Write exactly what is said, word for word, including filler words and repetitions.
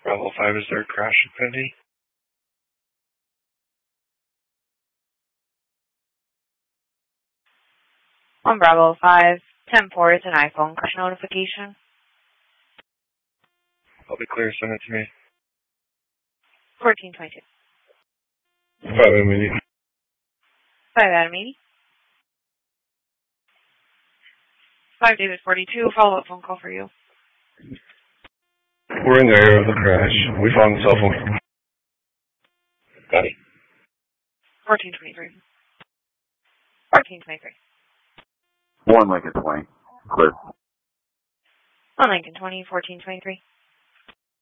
Bravo five, is there a crash Infinity? On Bravo five, ten four is an iPhone crash notification. I'll be clear, send it to me. fourteen twenty-two. five Adam eighty. five Adam eighty. five David forty-two, follow-up phone call for you. We're in the area of the crash. We found the cell phone. Got it. fourteen twenty-three. fourteen twenty-three. one Lincoln twenty. Clear. one Lincoln twenty, fourteen twenty-three.